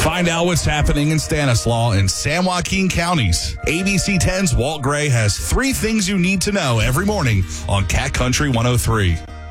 Find out what's happening in Stanislaus and San Joaquin counties. ABC 10's Walt Gray has 3 things you need to know every morning on Cat Country 103.